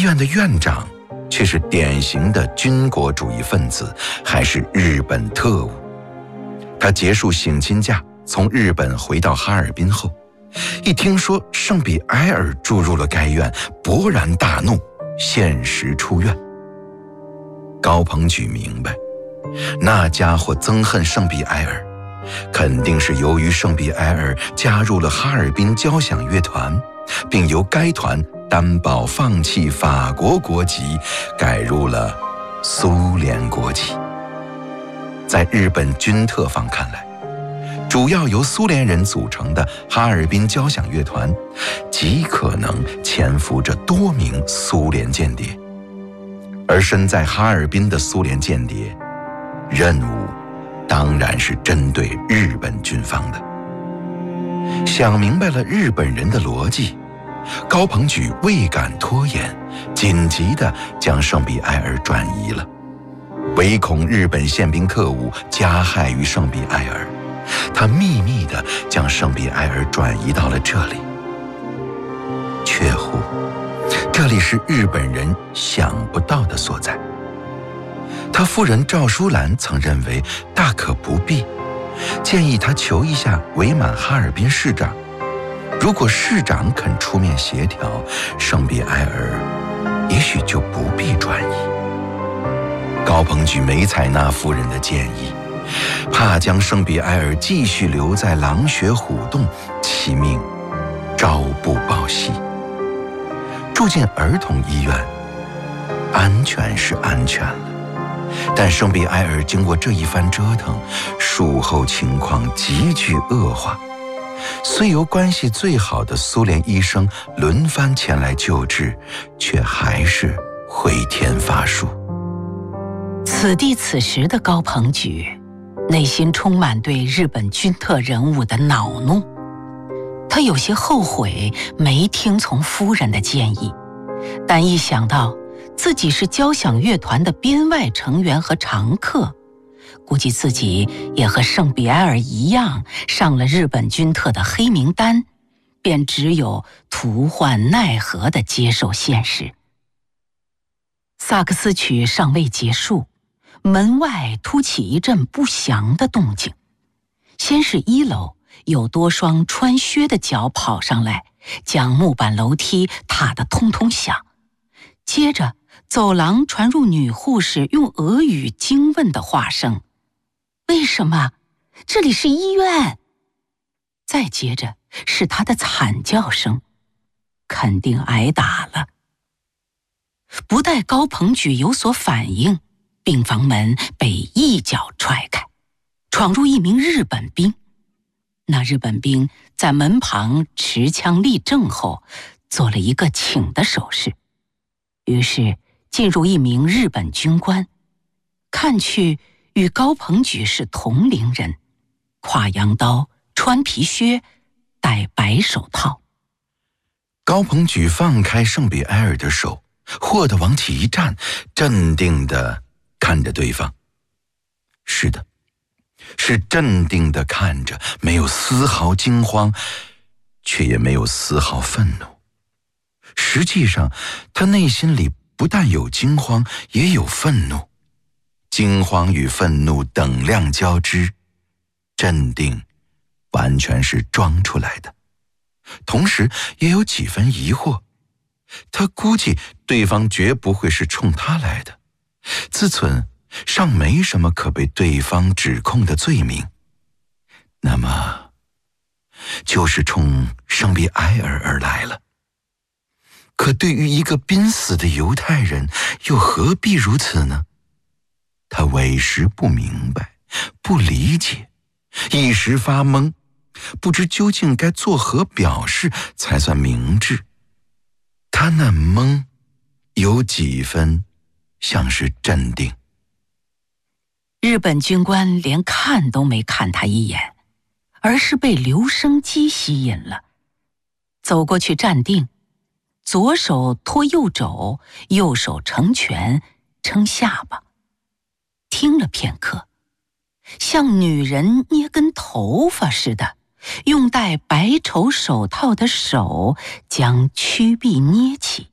院的院长却是典型的军国主义分子，还是日本特务。他结束省亲假，从日本回到哈尔滨后，一听说圣比埃尔住入了该院，勃然大怒，限时出院。高朋举明白，那家伙憎恨圣比埃尔，肯定是由于圣比埃尔加入了哈尔滨交响乐团，并由该团担保放弃法国国籍，改入了苏联国籍。在日本军特方看来，主要由苏联人组成的哈尔滨交响乐团极可能潜伏着多名苏联间谍，而身在哈尔滨的苏联间谍任务当然是针对日本军方的。想明白了日本人的逻辑，高朋举未敢拖延，紧急地将圣比埃尔转移了，唯恐日本宪兵特务加害于圣比埃尔，他秘密地将圣比埃尔转移到了这里。却乎，这里是日本人想不到的所在。他夫人赵淑兰曾认为大可不必，建议他求一下伪满哈尔滨市长，如果市长肯出面协调，圣比埃尔也许就不必转移。高朋举没采纳夫人的建议，怕将圣比埃尔继续留在狼穴虎洞，其命朝不保夕。住进儿童医院，安全是安全了，但圣比埃尔经过这一番折腾，术后情况急剧恶化，虽由关系最好的苏联医生轮番前来救治，却还是回天乏术。 此地此时的高朋举内心充满对日本军特人物的恼怒，他有些后悔没听从夫人的建议，但一想到自己是交响乐团的编外成员和常客，估计自己也和圣比埃尔一样上了日本军特的黑名单，便只有徒唤奈何地接受现实。萨克斯曲尚未结束，门外突起一阵不祥的动静。先是1楼有多双穿靴的脚跑上来，将木板楼梯踏得通通响。接着走廊传入女护士用俄语惊问的话声：“为什么？这里是医院。”再接着是她的惨叫声：“肯定挨打了。”不待高朋举有所反应，病房门被一脚踹开，闯入一名日本兵。那日本兵在门旁持枪立正后，做了一个请的手势。于是进入一名日本军官，看去与高朋举是同龄人，挎洋刀，穿皮靴，戴白手套。 高朋举放开圣比埃尔的手，霍地往起一站，镇定地看着对方。是的，是镇定地看着，没有丝毫惊慌，却也没有丝毫愤怒。实际上，他内心里不但有惊慌，也有愤怒，惊慌与愤怒等量交织，镇定完全是装出来的，同时也有几分疑惑。他估计对方绝不会是冲他来的，自忖尚没什么可被对方指控的罪名，那么就是冲圣比埃尔而来了。可对于一个濒死的犹太人，又何必如此呢？他委实不明白，不理解，一时发懵，不知究竟该作何表示才算明智。他那懵，有几分像是镇定。 日本军官连看都没看他一眼，而是被留声机吸引了，走过去站定，左手托右肘，右手成拳撑下巴，听了片刻，像女人捏根头发似的，用戴白绸手套的手将曲臂捏起，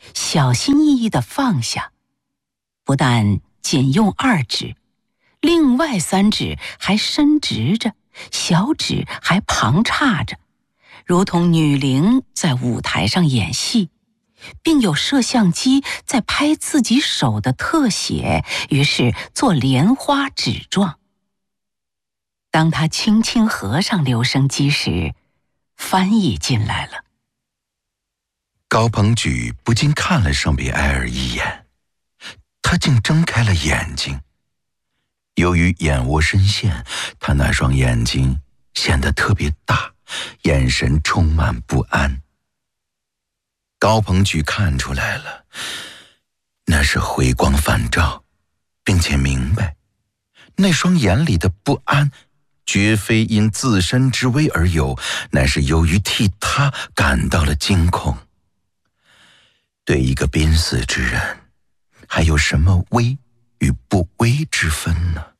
小心翼翼地放下，不但仅用2指，另外3指还伸直着，小指还旁叉着，如同女伶在舞台上演戏，并有摄像机在拍自己手的特写，于是做莲花指状。当他轻轻合上留声机时，翻译进来了。 高朋举不禁看了圣比埃尔一眼，他竟睁开了眼睛。由于眼窝深陷，他那双眼睛显得特别大，眼神充满不安。高朋举看出来了，那是回光返照，并且明白，那双眼里的不安绝非因自身之危而有，乃是由于替他感到了惊恐。对一个濒死之人，还有什么危与不危之分呢？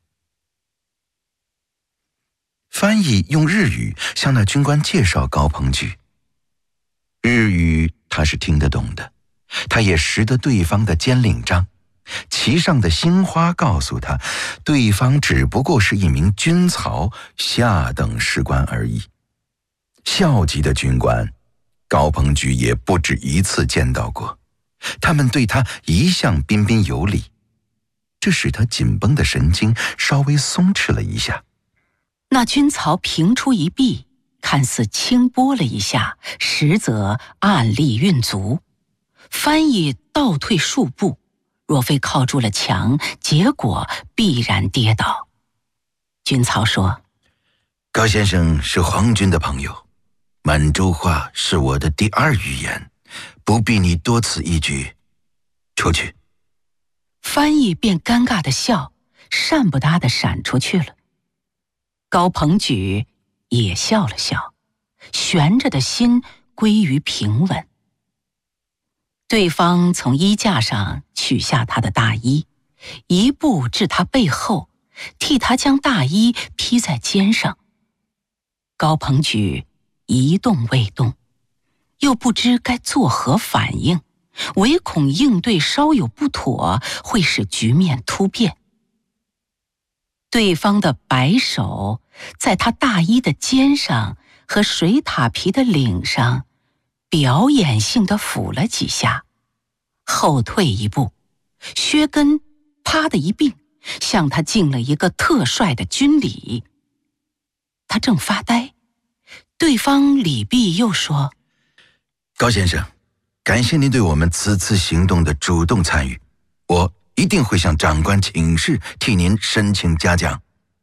翻译用日语向那军官介绍高朋举，日语他是听得懂的，他也识得对方的监领章，其上的新花告诉他，对方只不过是一名军曹下等士官而已。校级的军官，高朋举也不止一次见到过，他们对他一向彬彬有礼，这使他紧绷的神经稍微松弛了一下。 那军曹平出一臂，看似轻拨了一下，实则按力运足。翻译倒退数步，若非靠住了墙，结果必然跌倒。军曹说： 高先生是皇军的朋友，满洲话是我的第2语言，不必你多此一举，出去。 翻译便尴尬地笑，善不搭地闪出去了。高朋举也笑了笑，悬着的心归于平稳。对方从衣架上取下他的大衣，一步至他背后，替他将大衣披在肩上。高朋举一动未动，又不知该作何反应，唯恐应对稍有不妥，会使局面突变。对方的白手在他大衣的肩上和水獭皮的领上表演性地抚了几下，后退一步，靴跟啪的一并，向他敬了一个特帅的军礼。他正发呆，对方礼毕又说： 高先生，感谢您对我们此次行动的主动参与，我一定会向长官请示，替您申请嘉奖。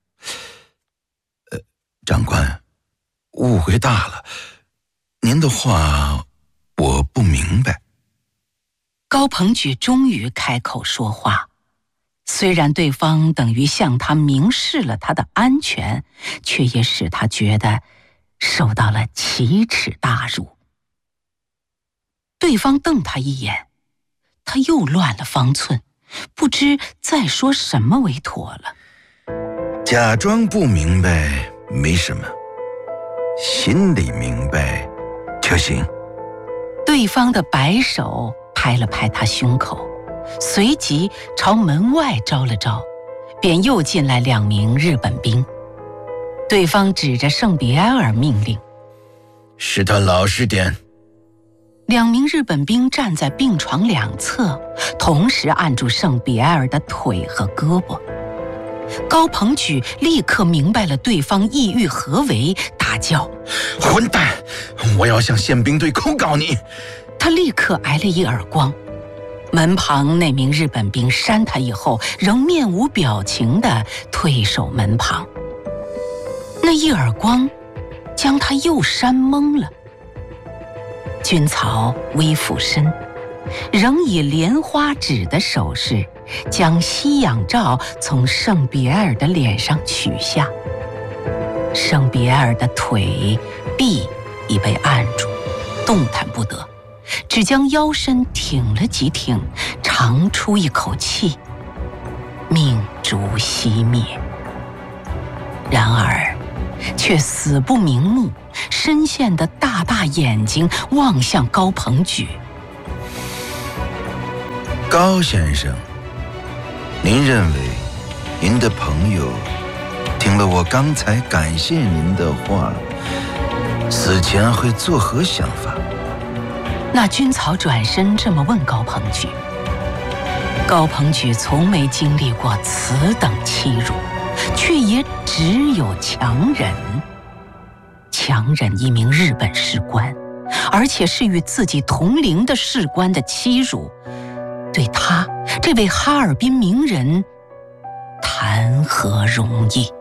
长官，误会大了，您的话我不明白。 高朋举终于开口说话，虽然对方等于向他明示了他的安全，却也使他觉得受到了奇耻大辱。对方瞪他一眼，他又乱了方寸，不知再说什么为妥了。 假装不明白没什么，心里明白就行。 对方的白手拍了拍他胸口，随即朝门外招了招，便又进来2名日本兵。对方指着圣比埃尔命令： 使他老实点。 2名日本兵站在病床两侧，同时按住圣比埃尔的腿和胳膊。高朋举立刻明白了对方意欲何为，大叫： 混蛋，我要向宪兵队控告你。 他立刻挨了一耳光，门旁那名日本兵扇他以后，仍面无表情地退守门旁。那一耳光将他又扇懵了。军曹微俯身，仍以莲花指的手势将吸氧罩从圣比埃尔的脸上取下。圣比埃尔的腿臂已被按住，动弹不得，只将腰身挺了几挺，长出一口气，命烛熄灭。然而却死不瞑目，深陷的大大眼睛望向高朋举。 高先生，您认为您的朋友听了我刚才感谢您的话，死前会作何想法？ 那军曹转身这么问高鹏举。高鹏举从没经历过此等欺辱，却也只有强忍一名日本士官，而且是与自己同龄的士官的欺辱，对他这位哈尔滨名人谈何容易？